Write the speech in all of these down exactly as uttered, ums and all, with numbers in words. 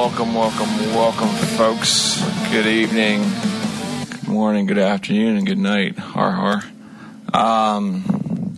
welcome, welcome, welcome, folks. Good evening, good morning, good afternoon, and good night. Har har. Um,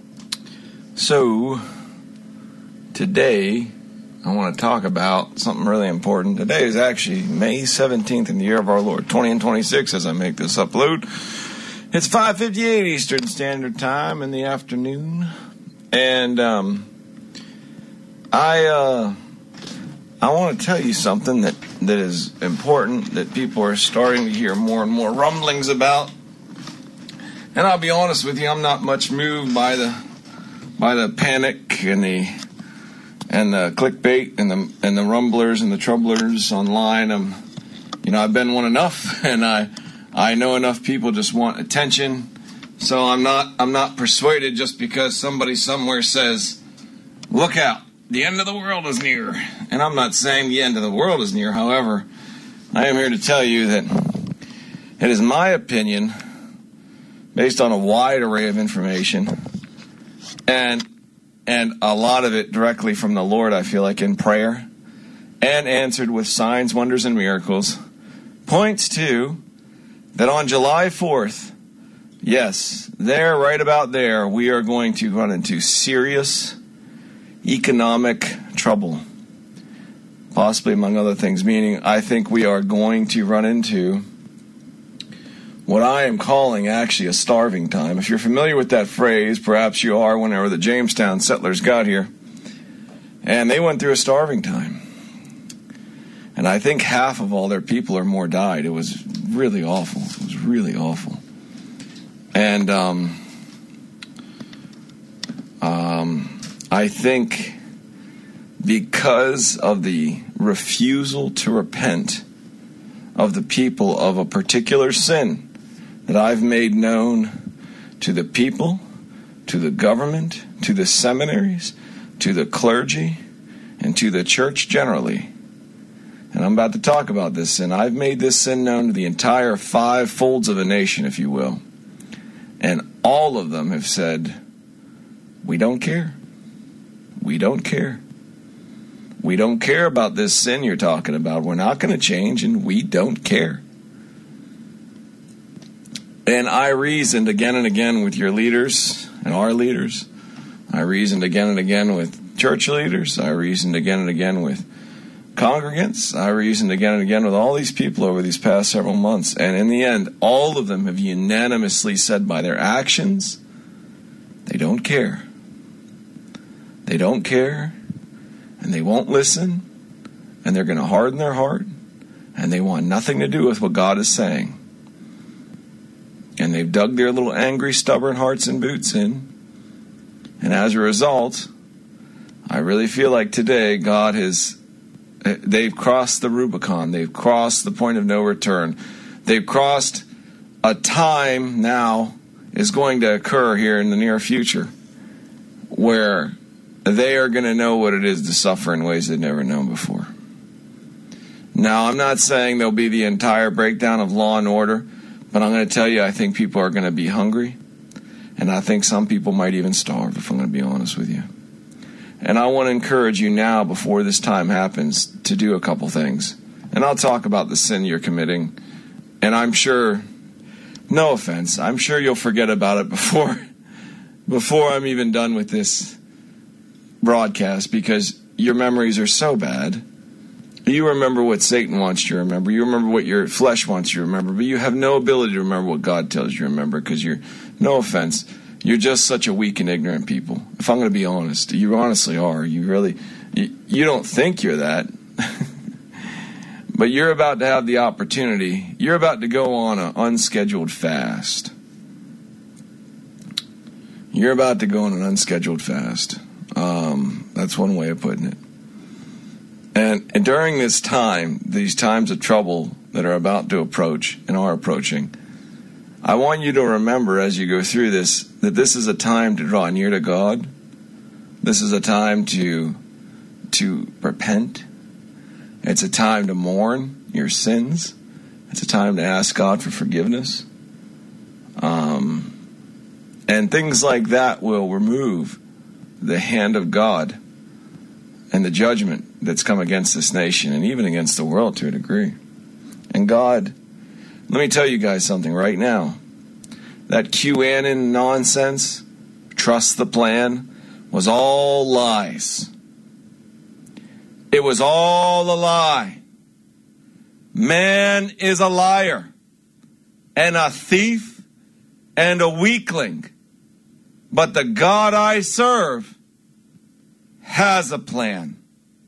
so, today, I want to talk about something really important. Today is actually May seventeenth in the year of our Lord, twenty and twenty-six, as I make this upload. It's five fifty-eight Eastern Standard Time in the afternoon. And, um, I, uh... I want to tell you something that, that is important, that people are starting to hear more and more rumblings about. And I'll be honest with you, I'm not much moved by the by the panic and the and the clickbait and the and the rumblers and the troublers online. I'm, you know, I've been one enough, and I I know enough people just want attention. So I'm not I'm not persuaded just because somebody somewhere says, "Look out, the end of the world is near." And I'm not saying the end of the world is near. However, I am here to tell you that it is my opinion, based on a wide array of information, and and a lot of it directly from the Lord, I feel like, in prayer, and answered with signs, wonders, and miracles, points to that on July fourth, yes, there, right about there, we are going to run into serious economic trouble. Possibly among other things, meaning I think we are going to run into what I am calling actually a starving time. If you're familiar with that phrase, perhaps you are, whenever the Jamestown settlers got here, and they went through a starving time. And I think half of all their people or more died. It was really awful. It was really awful. And um, um, I think because of the refusal to repent of the people of a particular sin that I've made known to the people, to the government, to the seminaries, to the clergy, and to the church generally. And I'm about to talk about this sin. I've made this sin known to the entire five folds of a nation, if you will. And all of them have said, we don't care. We don't care. We don't care about this sin you're talking about. We're not going to change, and we don't care. And I reasoned again and again with your leaders and our leaders. I reasoned again and again with church leaders. I reasoned again and again with congregants. I reasoned again and again with all these people over these past several months. And in the end, all of them have unanimously said by their actions, they don't care. They don't care. And they won't listen, and they're going to harden their heart, and they want nothing to do with what God is saying. And they've dug their little angry, stubborn hearts and boots in. And as a result, I really feel like today God has, they've crossed the Rubicon. They've crossed the point of no return. They've crossed a time now is going to occur here in the near future where they are going to know what it is to suffer in ways they've never known before. Now, I'm not saying there'll be the entire breakdown of law and order, but I'm going to tell you, I think people are going to be hungry, and I think some people might even starve, if I'm going to be honest with you. And I want to encourage you now, before this time happens, to do a couple things. And I'll talk about the sin you're committing, and I'm sure, no offense, I'm sure you'll forget about it before, before I'm even done with this broadcast, because your memories are so bad. You remember what Satan wants you to remember. You remember what your flesh wants you to remember, but you have no ability to remember what God tells you to remember, because you're, no offense, you're just such a weak and ignorant people. If I'm going to be honest, you honestly are. You really, you, you don't think you're that. But you're about to have the opportunity. You're about to go on an unscheduled fast. You're about to go on an unscheduled fast. Um, that's one way of putting it. And, and during this time, these times of trouble that are about to approach and are approaching, I want you to remember as you go through this, that this is a time to draw near to God. This is a time to, to repent. It's a time to mourn your sins. It's a time to ask God for forgiveness. Um, and things like that will remove the hand of God and the judgment that's come against this nation and even against the world to a degree. And God, let me tell you guys something right now. That QAnon nonsense, trust the plan, was all lies. It was all a lie. Man is a liar and a thief and a weakling. But the God I serve has a plan.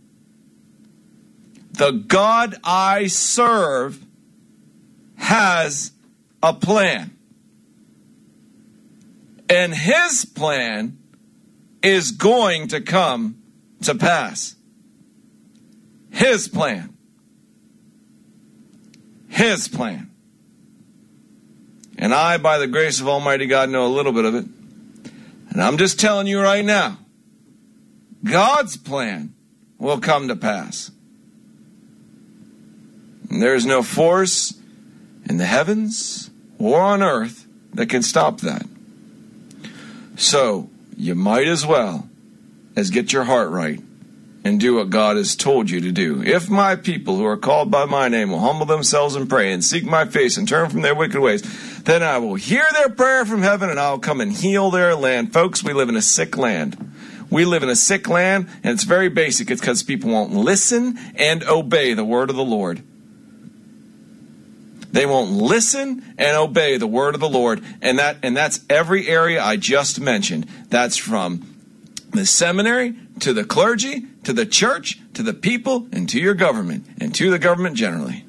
The God I serve has a plan. And his plan is going to come to pass. His plan. His plan. And I, by the grace of Almighty God, know a little bit of it. And I'm just telling you right now, God's plan will come to pass. And there is no force in the heavens or on earth that can stop that. So, you might as well as get your heart right and do what God has told you to do. If my people who are called by my name will humble themselves and pray and seek my face and turn from their wicked ways, then I will hear their prayer from heaven and I'll come and heal their land. Folks, we live in a sick land. We live in a sick land, and it's very basic. It's because people won't listen and obey the word of the Lord. They won't listen and obey the word of the Lord. And that and that's every area I just mentioned. That's from the seminary to the clergy, to the church, to the people, and to your government, and to the government generally.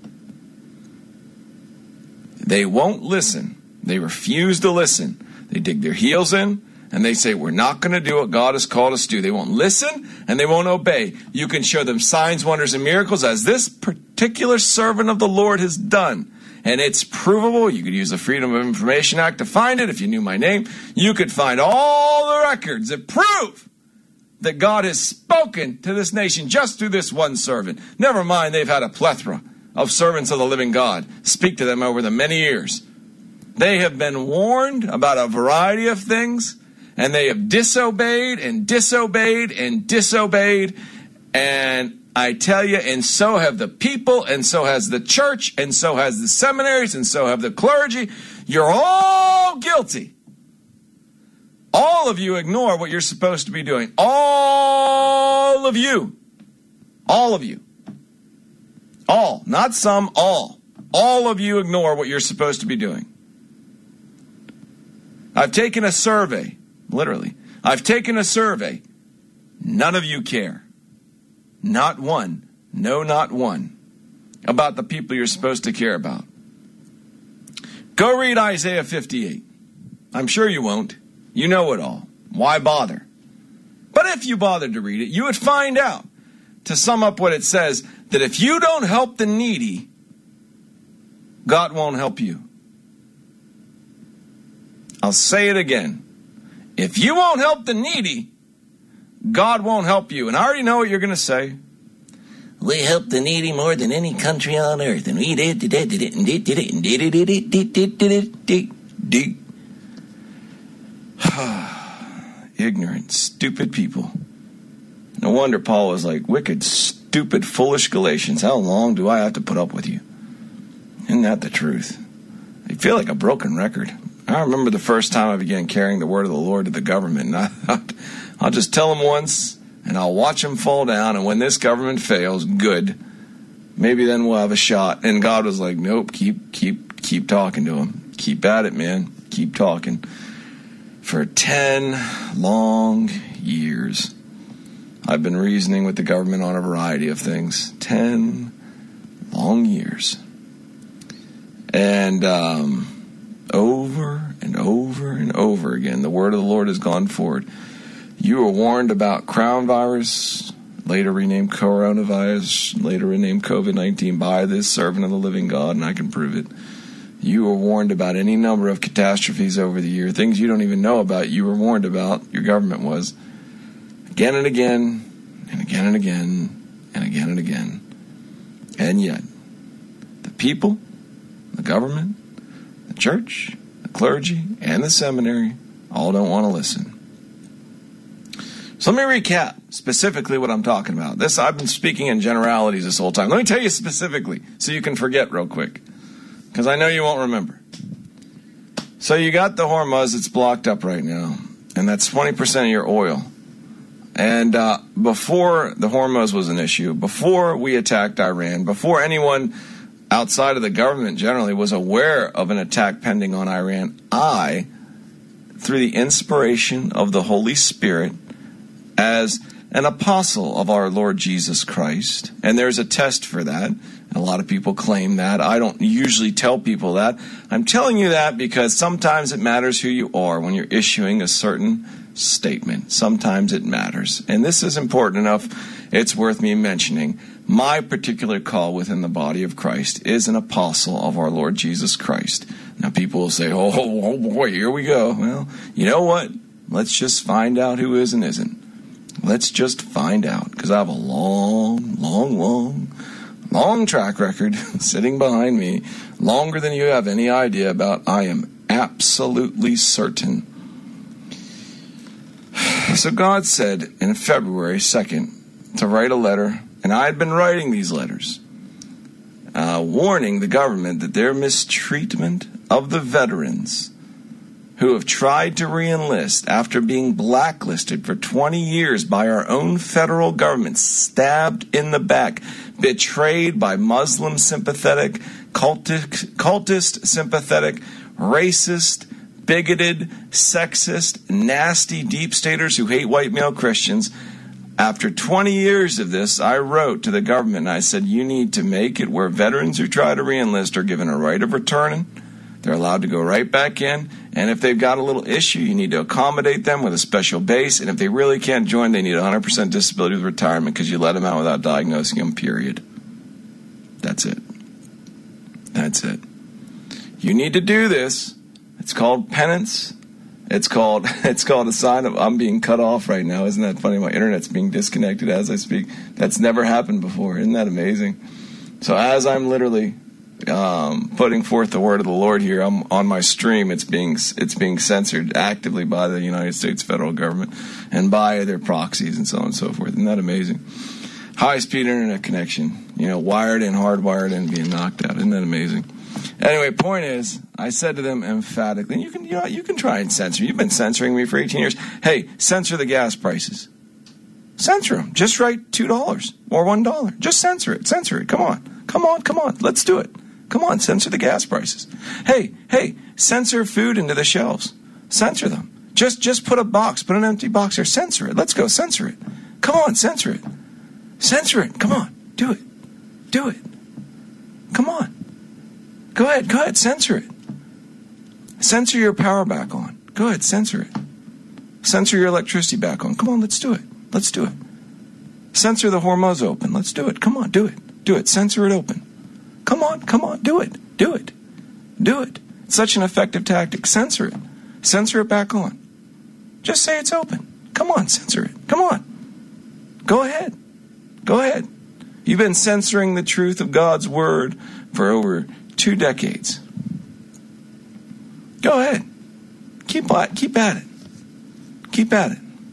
They won't listen. They refuse to listen. They dig their heels in, and they say, we're not going to do what God has called us to do. They won't listen, and they won't obey. You can show them signs, wonders, and miracles, as this particular servant of the Lord has done. And it's provable. You could use the Freedom of Information Act to find it. If you knew my name, you could find all the records that prove that God has spoken to this nation just through this one servant. Never mind, they've had a plethora of servants of the living God speak to them over the many years. They have been warned about a variety of things, and they have disobeyed and disobeyed and disobeyed. And I tell you, and so have the people, and so has the church, and so has the seminaries, and so have the clergy. You're all guilty. All of you ignore what you're supposed to be doing. All of you. All of you. All. Not some, all. All of you ignore what you're supposed to be doing. I've taken a survey. Literally. I've taken a survey. None of you care. Not one. No, not one. About the people you're supposed to care about. Go read Isaiah fifty-eight. I'm sure you won't. You know it all. Why bother? But if you bothered to read it, you would find out, to sum up what it says, that if you don't help the needy, God won't help you. I'll say it again. If you won't help the needy, God won't help you. And I already know what you're going to say. We help the needy more than any country on earth. And we did, did, did, did, did, did, did, did, did, did, did, did, did. Ignorant, stupid people. No wonder Paul was like, wicked, stupid, foolish Galatians. How long do I have to put up with you? Isn't that the truth? I feel like a broken record. I remember the first time I began carrying the word of the Lord to the government. And I thought, I'll just tell them once, and I'll watch them fall down. And when this government fails, good. Maybe then we'll have a shot. And God was like, nope, keep, keep, keep talking to them. Keep at it, man. Keep talking. For ten long years, I've been reasoning with the government on a variety of things. Ten long years. And um, over and over and over again, the word of the Lord has gone forward. You were warned about crown virus, later renamed coronavirus, later renamed covid nineteen by this servant of the living God, and I can prove it. You were warned about any number of catastrophes over the year, things you don't even know about, you were warned about, your government was. Again and again, and again and again, and again and again. And yet, the people, the government, the church, the clergy, and the seminary all don't want to listen. So let me recap specifically what I'm talking about. This, I've been speaking in generalities this whole time. Let me tell you specifically so you can forget real quick, because I know you won't remember. So you got the Hormuz, it's blocked up right now, and that's twenty percent of your oil. And uh, before the Hormuz was an issue, before we attacked Iran, before anyone outside of the government generally was aware of an attack pending on Iran, I, through the inspiration of the Holy Spirit, as an apostle of our Lord Jesus Christ, and there's a test for that. A lot of people claim that. I don't usually tell people that. I'm telling you that because sometimes it matters who you are when you're issuing a certain statement. Sometimes it matters. And this is important enough, it's worth me mentioning. My particular call within the body of Christ is an apostle of our Lord Jesus Christ. Now people will say, oh, oh boy, here we go. Well, you know what? Let's just find out who is and isn't. Let's just find out, because I have a long, long, long, long track record sitting behind me, longer than you have any idea about. I am absolutely certain. So God said in February second to write a letter, and I had been writing these letters, uh, warning the government that their mistreatment of the veterans who have tried to re-enlist after being blacklisted for twenty years by our own federal government, stabbed in the back, betrayed by Muslim sympathetic, cultic, cultist sympathetic, racist, bigoted, sexist, nasty deep staters who hate white male Christians. After twenty years of this, I wrote to the government and I said, you need to make it where veterans who try to re-enlist are given a right of returning. They're allowed to go right back in. And if they've got a little issue, you need to accommodate them with a special base. And if they really can't join, they need one hundred percent disability with retirement because you let them out without diagnosing them, period. That's it. That's it. You need to do this. It's called penance. It's called it's called a sign of I'm being cut off right now. Isn't that funny? My internet's being disconnected as I speak. That's never happened before. Isn't that amazing? So as I'm literally um, putting forth the word of the Lord here, I'm on my stream. It's being it's being censored actively by the United States federal government and by their proxies and so on and so forth. Isn't that amazing? High-speed internet connection, you know, wired in, hardwired in, being knocked out. Isn't that amazing? Anyway, point is, I said to them emphatically, and you can, you know, you can try and censor. You've been censoring me for eighteen years. Hey, censor the gas prices. Censor them. Just write two dollars or one dollar. Just censor it. Censor it. Come on. Come on. Come on. Let's do it. Come on. Censor the gas prices. Hey, hey, censor food into the shelves. Censor them. Just, just put a box, put an empty box there. Censor it. Let's go. Censor it. Come on. Censor it. Censor it. Come on. Do it. Do it. Come on. Go ahead. Go ahead. Censor it. Censor your power back on. Go ahead. Censor it. Censor your electricity back on. Come on. Let's do it. Let's do it. Censor the Hormuz open. Let's do it. Come on. Do it. Do it. Censor it open. Come on. Come on. Do it. Do it. Do it. It's such an effective tactic. Censor it. Censor it back on. Just say it's open. Come on. Censor it. Come on. Go ahead. Go ahead. You've been censoring the truth of God's word for over two decades. Go ahead. Keep keep at it. Keep at it.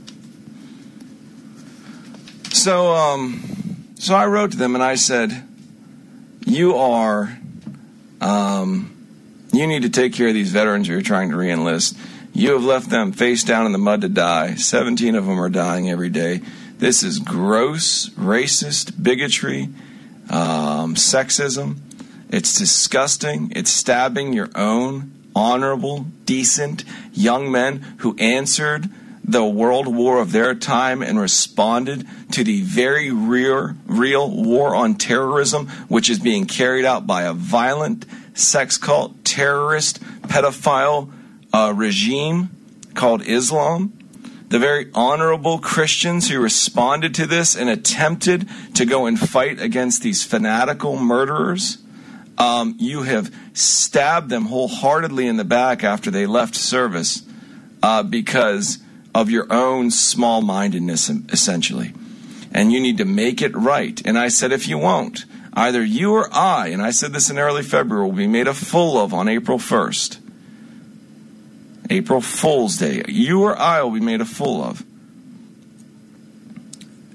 So, um, so I wrote to them and I said, "You are, um, you need to take care of these veterans who are trying to re-enlist. You have left them face down in the mud to die. Seventeen of them are dying every day. This is gross, racist bigotry, um, sexism. It's disgusting. It's stabbing your own honorable, decent young men who answered the world war of their time and responded to the very real, real war on terrorism, which is being carried out by a violent sex cult, terrorist, pedophile uh, regime called Islam. The very honorable Christians who responded to this and attempted to go and fight against these fanatical murderers. Um, you have stabbed them wholeheartedly in the back after they left service uh, because of your own small-mindedness, essentially. And you need to make it right. And I said, if you won't, either you or I, and I said this in early February, will be made a fool of on April first. April Fool's Day. You or I will be made a fool of.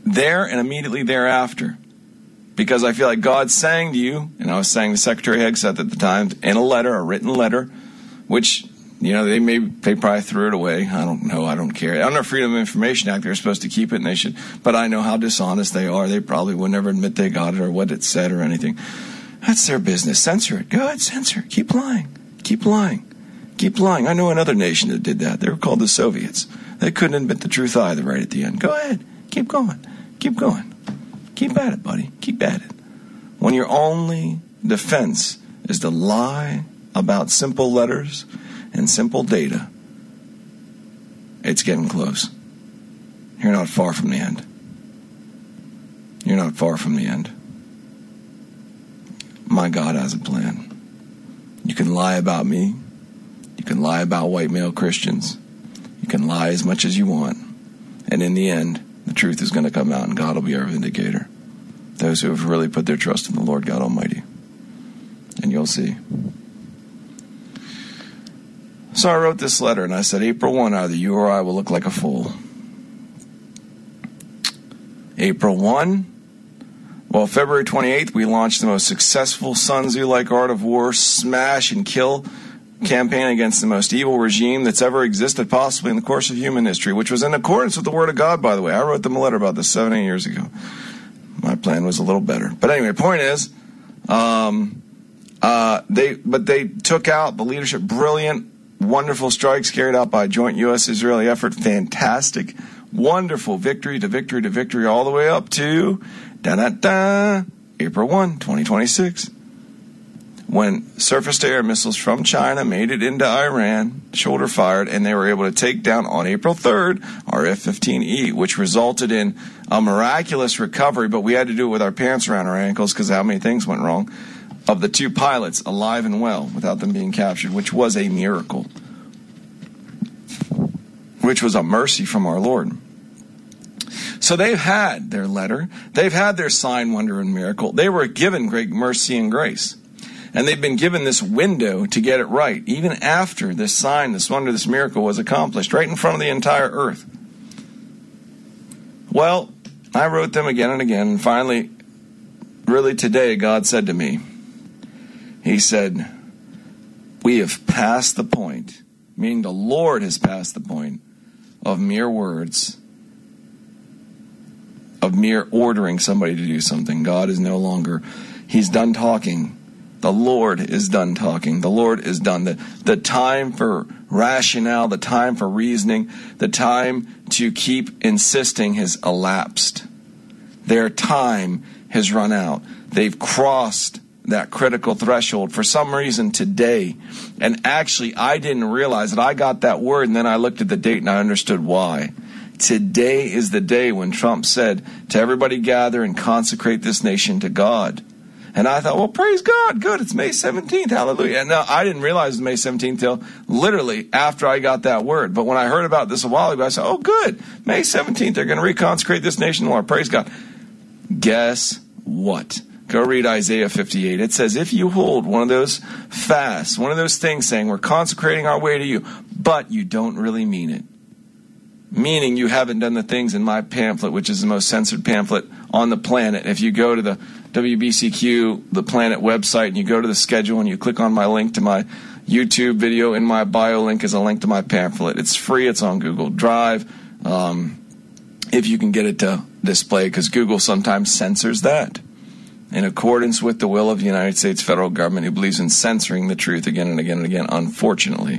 there and immediately thereafter. Because I feel like God's saying to you, and I was saying to Secretary Hegseth at the time, in a letter, a written letter, which, you know, they may they probably threw it away. I don't know. I don't care. Under Freedom of Information Act, they're supposed to keep it, and they should. But I know how dishonest they are. They probably would never admit they got it or what it said or anything. That's their business. Censor it. Go ahead, censor it. Keep lying. Keep lying. Keep lying. I know another nation that did that. They were called the Soviets. They couldn't admit the truth either right at the end. Go ahead. Keep going. Keep going. Keep at it, buddy. Keep at it. When your only defense is to lie about simple letters and simple data, it's getting close. You're not far from the end. You're not far from the end. My God has a plan. You can lie about me. You can lie about white male Christians. You can lie as much as you want. And in the end, the truth is going to come out, and God will be our vindicator. Those who have really put their trust in the Lord God Almighty. And you'll see. So I wrote this letter, and I said, April first, either you or I will look like a fool. April first, well, February twenty-eighth, we launched the most successful Sun Tzu-like art of war, smash and kill campaign against the most evil regime that's ever existed possibly in the course of human history, which was in accordance with the Word of God, by the way. I wrote them a letter about this seven, eight years ago. My plan was a little better. But anyway, point is, um, uh, they but they took out the leadership. Brilliant, wonderful strikes carried out by a joint U S Israeli effort. Fantastic, wonderful victory to victory to victory all the way up to da-da-da, April first, twenty twenty-six. When surface-to-air missiles from China made it into Iran, shoulder fired, and they were able to take down on April third our F fifteen E, which resulted in a miraculous recovery, but we had to do it with our pants around our ankles because how many things went wrong, of the two pilots alive and well without them being captured, which was a miracle, which was a mercy from our Lord. So they've had their letter. They've had their sign, wonder, and miracle. They were given great mercy and grace. And they've been given this window to get it right, even after this sign, this wonder, this miracle was accomplished, right in front of the entire earth. Well, I wrote them again and again, and finally, really today, God said to me, He said, we have passed the point, meaning the Lord has passed the point of mere words, of mere ordering somebody to do something. God is no longer, He's done talking. The Lord is done talking. The Lord is done. The, the time for rationale, the time for reasoning, the time to keep insisting has elapsed. Their time has run out. They've crossed that critical threshold for some reason today. And actually, I didn't realize it. I got that word, and then I looked at the date, and I understood why. Today is the day when Trump said to everybody gather and consecrate this nation to God. And I thought, well, praise God, good, it's May seventeenth, hallelujah. And no, I didn't realize it was May seventeenth till literally after I got that word. But when I heard about this a while ago, I said, oh, good, May seventeenth, they're going to reconsecrate this nation, Lord, praise God. Guess what? Go read Isaiah fifty-eight. It says, if you hold one of those fasts, one of those things saying, we're consecrating our way to you, but you don't really mean it. Meaning you haven't done the things in my pamphlet, which is the most censored pamphlet on the planet. If you go to the W B C Q, the Planet website, and you go to the schedule and you click on my link to my YouTube video, in my bio link is a link to my pamphlet. It's free. It's on Google Drive. Um, if you can get it to display, because Google sometimes censors that in accordance with the will of the United States federal government, who believes in censoring the truth again and again and again, unfortunately.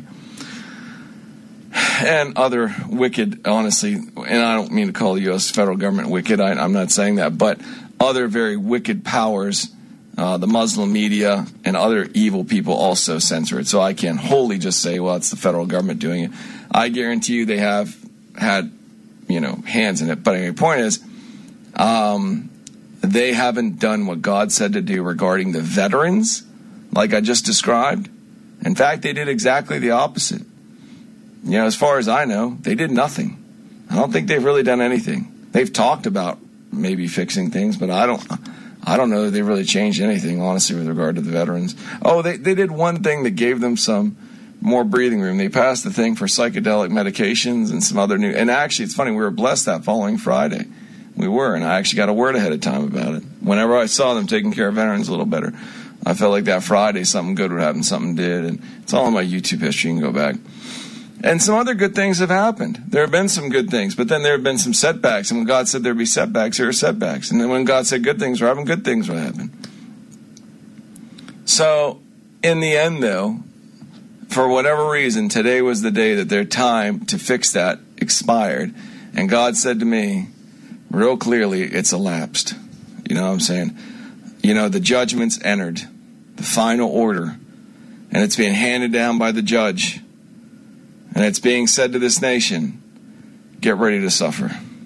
And other wicked, honestly, and I don't mean to call the U S federal government wicked, I, I'm not saying that, but other very wicked powers, uh, the Muslim media, and other evil people also censor it. So I can't wholly just say, well, it's the federal government doing it. I guarantee you they have had, you know, hands in it. But anyway, the point is, um, they haven't done what God said to do regarding the veterans, like I just described. In fact, they did exactly the opposite. You know, as far as I know, they did nothing. I don't think they've really done anything. They've talked about maybe fixing things, but I don't I don't know that they really changed anything, honestly, with regard to the veterans. Oh, they, they did one thing that gave them some more breathing room. They passed the thing for psychedelic medications and some other new... And actually, it's funny, we were blessed that following Friday. We were, and I actually got a word ahead of time about it. Whenever I saw them taking care of veterans a little better, I felt like that Friday something good would happen, something did, and it's all in my YouTube history. You can go back. And some other good things have happened. There have been some good things, but then there have been some setbacks. And when God said there'd be setbacks, there are setbacks. And then when God said good things were happening, good things would happen. So, in the end, though, for whatever reason, today was the day that their time to fix that expired. And God said to me, real clearly, it's elapsed. You know what I'm saying? You know, the judgment's entered, the final order, and it's being handed down by the judge. And it's being said to this nation, get ready to suffer.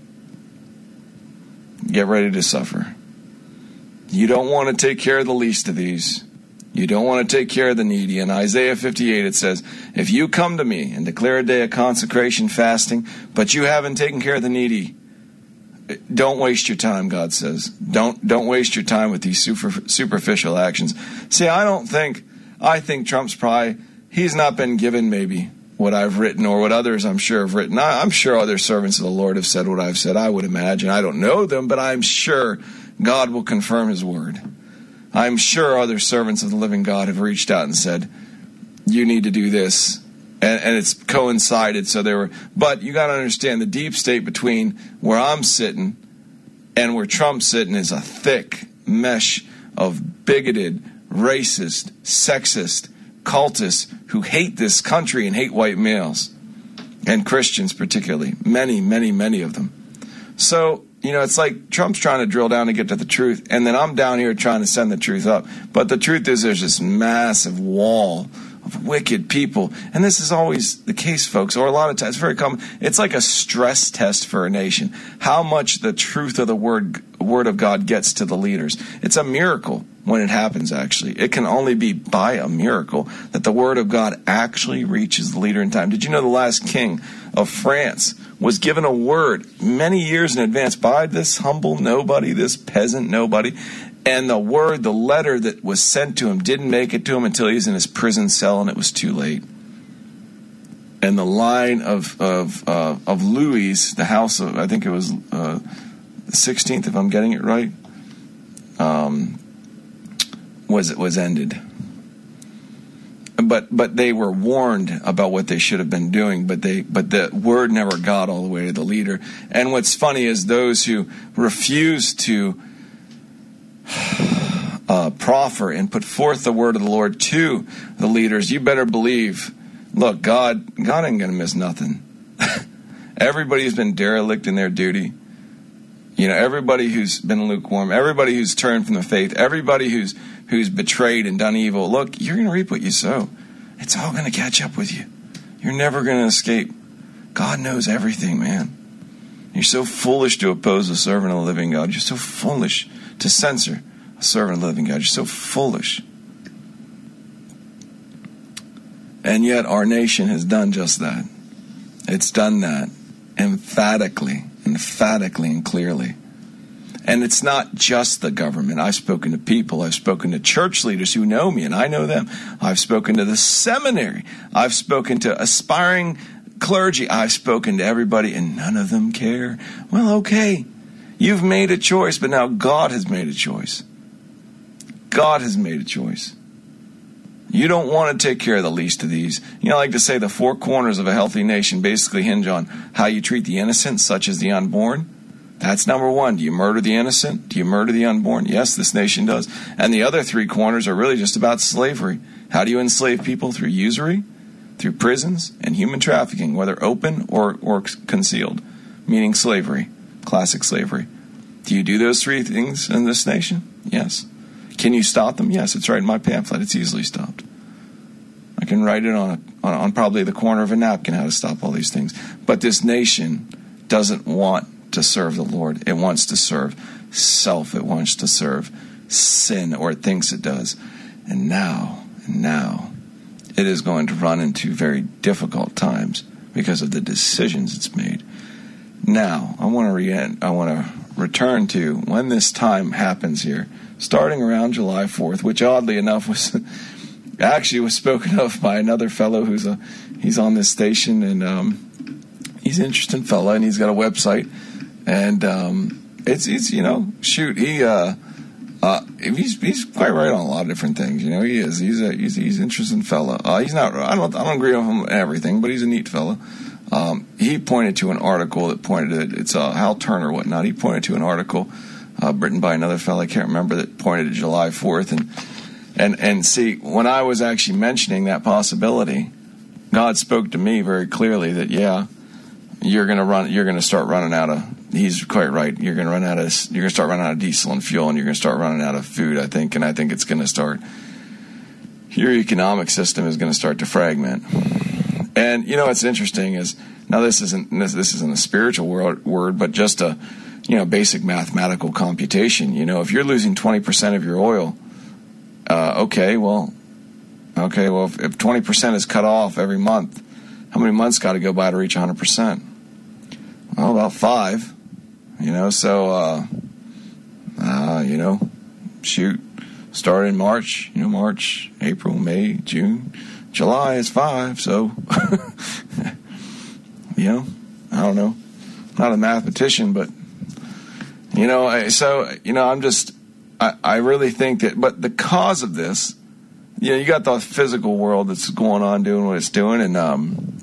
Get ready to suffer. You don't want to take care of the least of these. You don't want to take care of the needy. In Isaiah fifty-eight, it says, if you come to me and declare a day of consecration, fasting, but you haven't taken care of the needy, don't waste your time, God says. Don't don't waste your time with these super, superficial actions. See, I don't think, I think Trump's probably, he's not been given maybe what I've written or what others I'm sure have written. I, I'm sure other servants of the Lord have said what I've said. I would imagine. I don't know them, but I'm sure God will confirm his word. I'm sure other servants of the living God have reached out and said, you need to do this. And, and it's coincided. So there were, but you got to understand the deep state between where I'm sitting and where Trump's sitting is a thick mesh of bigoted, racist, sexist, cultists who hate this country and hate white males and Christians particularly. Many, many, many of them. So, you know, it's like Trump's trying to drill down to get to the truth, and then I'm down here trying to send the truth up. But the truth is there's this massive wall of wicked people. And this is always the case, folks, or a lot of times, very common. It's like a stress test for a nation. How much the truth of the word, word of God gets to the leaders. It's a miracle when it happens, actually. It can only be by a miracle that the word of God actually reaches the leader in time. Did you know the last king of France was given a word many years in advance by this humble nobody, this peasant nobody, and the word, the letter that was sent to him didn't make it to him until he was in his prison cell, and it was too late. And the line of of uh, of Louis, the house of, I think it was uh, the sixteenth, if I'm getting it right, um, was was ended. But but they were warned about what they should have been doing, but they but the word never got all the way to the leader. And what's funny is those who refuse to uh, proffer and put forth the word of the Lord to the leaders, you better believe, look, God God ain't gonna miss nothing. Everybody's been derelict in their duty. You know, everybody who's been lukewarm, everybody who's turned from the faith, everybody who's who's betrayed and done evil, look, you're going to reap what you sow. It's all going to catch up with you. You're never going to escape. God knows everything, man. You're so foolish to oppose a servant of the living God. You're so foolish to censor a servant of the living God. You're so foolish. And yet our nation has done just that. It's done that emphatically, emphatically and clearly. And it's not just the government. I've spoken to people. I've spoken to church leaders who know me, and I know them. I've spoken to the seminary. I've spoken to aspiring clergy. I've spoken to everybody, and none of them care. Well, okay. You've made a choice, but now God has made a choice. God has made a choice. You don't want to take care of the least of these. You know, I like to say the four corners of a healthy nation basically hinge on how you treat the innocent, such as the unborn. That's number one. Do you murder the innocent? Do you murder the unborn? Yes, this nation does. And the other three corners are really just about slavery. How do you enslave people? Through usury, through prisons, and human trafficking, whether open or, or concealed, meaning slavery, classic slavery. Do you do those three things in this nation? Yes. Can you stop them? Yes, it's right in my pamphlet. It's easily stopped. I can write it on, a, on, on probably the corner of a napkin how to stop all these things. But this nation doesn't want to serve the Lord. It wants to serve self. It wants to serve sin, or it thinks it does. And now, and now, it is going to run into very difficult times because of the decisions it's made. Now, I want to re- I want to return to when this time happens here, starting around July fourth, which oddly enough was actually was spoken of by another fellow who's a he's on this station, and um, he's an interesting fellow, and he's got a website. And um, it's it's you know, shoot, he uh, uh, he's he's quite right on a lot of different things. You know, he is. He's a he's he's an interesting fella. Uh, he's not. I don't I don't agree with him on everything, but he's a neat fella. Um, he pointed to an article that pointed to it's uh, Hal Turner, whatnot. He pointed to an article uh, written by another fellow, I can't remember, that pointed to July fourth. And, and, and see, when I was actually mentioning that possibility, God spoke to me very clearly that, yeah, you're going to run, you're going to start running out of, he's quite right, you're going to run out of, you're going to start running out of diesel and fuel, and you're going to start running out of food, I think, and I think it's going to start, your economic system is going to start to fragment. And, you know, what's interesting is, now this isn't this, this isn't a spiritual word, word, but just a, you know, basic mathematical computation. You know, if you're losing twenty percent of your oil, uh, okay, well, okay, well, if, if twenty percent is cut off every month, how many months got to go by to reach one hundred percent? Well, about five, you know, so, uh, uh, you know, shoot, start in March, you know, March, April, May, June. July is five, so, you know, I don't know. I'm not a mathematician, but, you know, so, you know, I'm just, I, I really think that, but the cause of this, you know, you got the physical world that's going on doing what it's doing, and, um,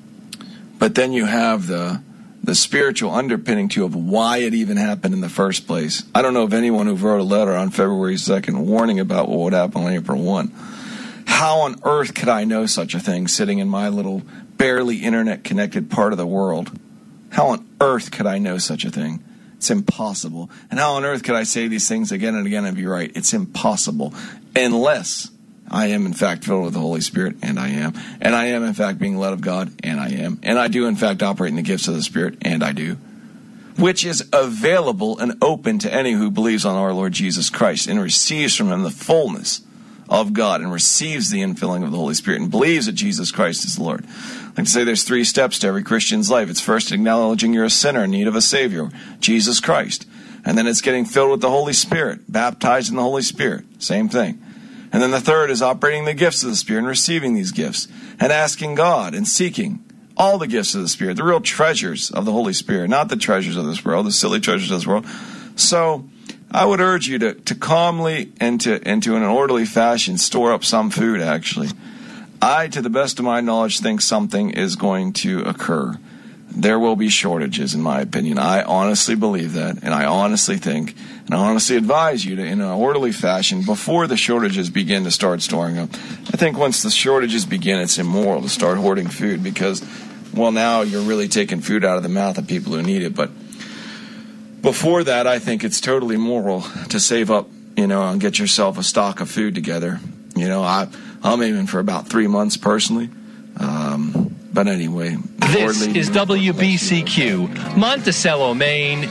but then you have the, the spiritual underpinning to of why it even happened in the first place. I don't know of anyone who wrote a letter on February second warning about what would happen on April first. How on earth could I know such a thing sitting in my little barely internet-connected part of the world? How on earth could I know such a thing? It's impossible. And how on earth could I say these things again and again and be right? It's impossible. Unless I am, in fact, filled with the Holy Spirit, and I am. And I am, in fact, being led of God, and I am. And I do, in fact, operate in the gifts of the Spirit, and I do. Which is available and open to any who believes on our Lord Jesus Christ and receives from him the fullness of God and receives the infilling of the Holy Spirit and believes that Jesus Christ is the Lord. I like to say there's three steps to every Christian's life. It's first acknowledging you're a sinner in need of a Savior, Jesus Christ. And then it's getting filled with the Holy Spirit, baptized in the Holy Spirit. Same thing. And then the third is operating the gifts of the Spirit and receiving these gifts and asking God and seeking all the gifts of the Spirit, the real treasures of the Holy Spirit, not the treasures of this world, the silly treasures of this world. So I would urge you to, to calmly and to, and to in an orderly fashion store up some food, actually. I, to the best of my knowledge, think something is going to occur. There will be shortages, in my opinion. I honestly believe that, and I honestly think, and I honestly advise you to, in an orderly fashion, before the shortages begin, to start storing up. I think once the shortages begin, it's immoral to start hoarding food because, well, now you're really taking food out of the mouth of people who need it, but before that, I think it's totally moral to save up, you know, and get yourself a stock of food together. You know, I, I'm aiming for about three months personally. Um, but anyway. This is W B C Q, Monticello, Maine,